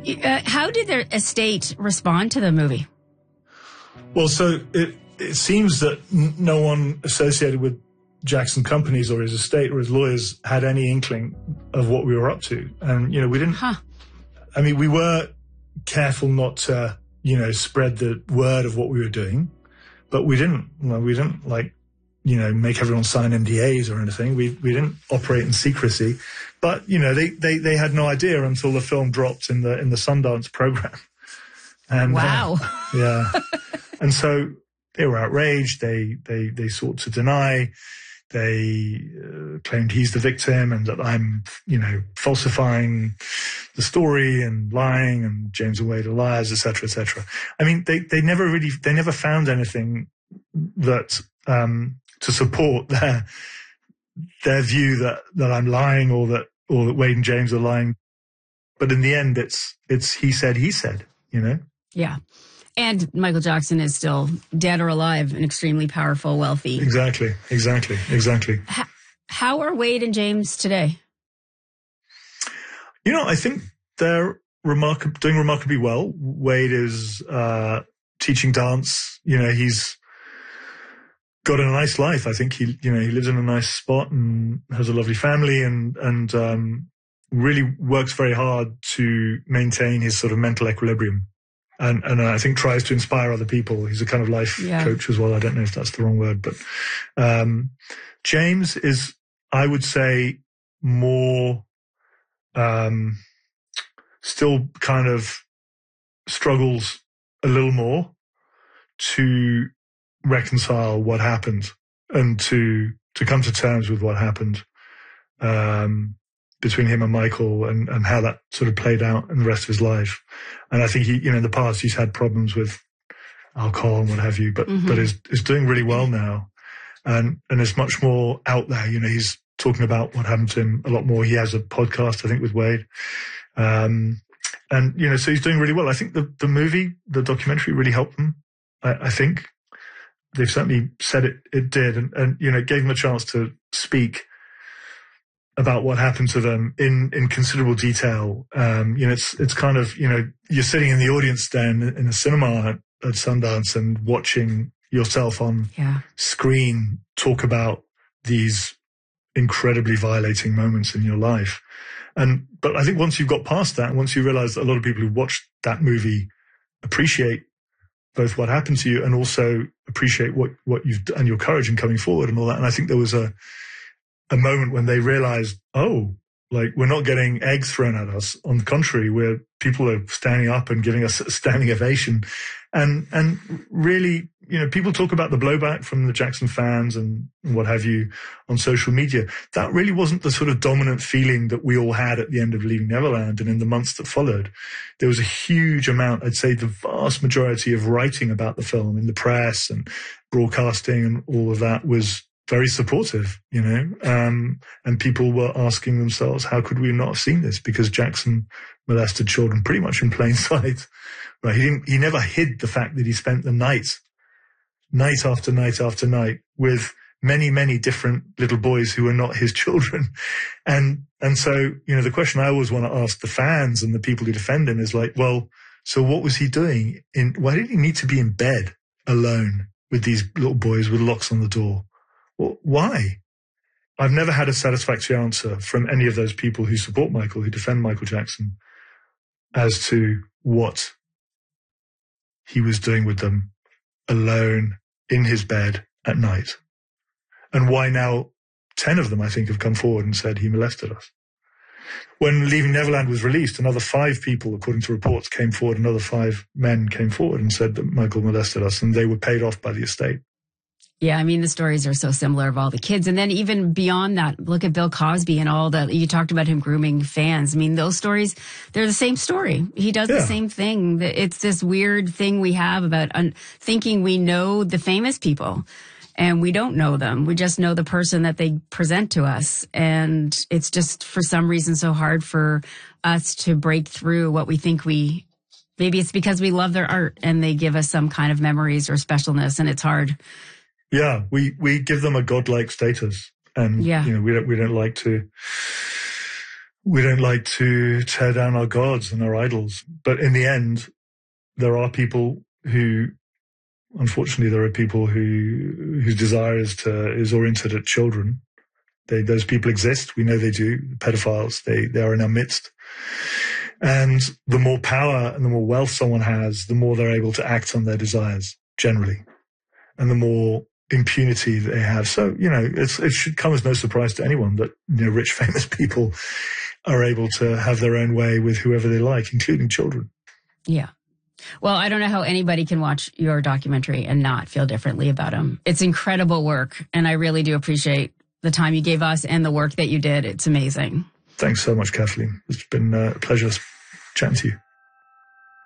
How did their estate respond to the movie? Well, so it seems that no one associated with Jackson Companies or his estate or his lawyers had any inkling of what we were up to. And, we didn't... I mean, we were careful not to, spread the word of what we were doing, but we didn't make everyone sign NDAs or anything. We didn't operate in secrecy, but they had no idea until the film dropped in the Sundance program. And wow. Yeah. And so they were outraged. They sought to deny. They claimed he's the victim and that I'm, falsifying the story and lying and James and Wade are liars, et cetera, et cetera. I mean, they never found anything that, to support their view that I'm lying or that Wade and James are lying. But in the end, it's he said, Yeah. And Michael Jackson is still dead or alive and extremely powerful, wealthy. Exactly. How are Wade and James today? I think they're doing remarkably well. Wade is teaching dance. He's got a nice life. I think he lives in a nice spot and has a lovely family and really works very hard to maintain his sort of mental equilibrium. And I think tries to inspire other people. He's a kind of life coach as well. I don't know if that's the wrong word, but James is, I would say, more still kind of struggles a little more to reconcile what happened and to come to terms with what happened between him and Michael and how that sort of played out in the rest of his life. And I think he, in the past he's had problems with alcohol and what have you, but is doing really well now and is much more out there. He's talking about what happened to him a lot more. He has a podcast, I think, with Wade. And so he's doing really well. I think the documentary really helped them. I think they've certainly said it did and it gave them a chance to speak about what happened to them in considerable detail. It's kind of, you're sitting in the audience then in a cinema at Sundance and watching yourself on screen talk about these incredibly violating moments in your life. But I think once you've got past that, once you realize that a lot of people who watched that movie appreciate both what happened to you and also appreciate what you've done and your courage in coming forward and all that. And I think there was a moment when they realized, we're not getting eggs thrown at us. On the contrary, where people are standing up and giving us a standing ovation. And really, people talk about the blowback from the Jackson fans and what have you on social media. That really wasn't the sort of dominant feeling that we all had at the end of Leaving Neverland and in the months that followed. There was a huge amount, I'd say the vast majority of writing about the film in the press and broadcasting and all of that was very supportive, and people were asking themselves, how could we not have seen this? Because Jackson molested children pretty much in plain sight, right? He never hid the fact that he spent the night after night after night with many, many different little boys who were not his children. And so, the question I always want to ask the fans and the people who defend him is so what was he doing why did he need to be in bed alone with these little boys with locks on the door? Well, why? I've never had a satisfactory answer from any of those people who support Michael, who defend Michael Jackson, as to what he was doing with them alone in his bed at night. And why now 10 of them, I think, have come forward and said he molested us. When Leaving Neverland was released, another 5 people, according to reports, came forward, another 5 men came forward and said that Michael molested us, and they were paid off by the estate. Yeah, I mean, the stories are so similar of all the kids. And then even beyond that, look at Bill Cosby and all that. You talked about him grooming fans. I mean, those stories, they're the same story. He does the same thing. It's this weird thing we have about thinking we know the famous people. And we don't know them. We just know the person that they present to us. And it's just, for some reason, so hard for us to break through what we think maybe it's because we love their art and they give us some kind of memories or specialness, and it's hard. Yeah, we give them a godlike status, and we don't like to we don't like to tear down our gods and our idols. But in the end, there are people who, unfortunately, whose desire is oriented at children. Those people exist. We know they do. Pedophiles, they are in our midst. And the more power and the more wealth someone has, the more they're able to act on their desires, generally. And the more impunity they have. So, it should come as no surprise to anyone that, rich, famous people are able to have their own way with whoever they like, including children. Yeah. Well, I don't know how anybody can watch your documentary and not feel differently about him. It's incredible work, and I really do appreciate the time you gave us and the work that you did. It's amazing. Thanks so much, Kathleen. It's been a pleasure chatting to you.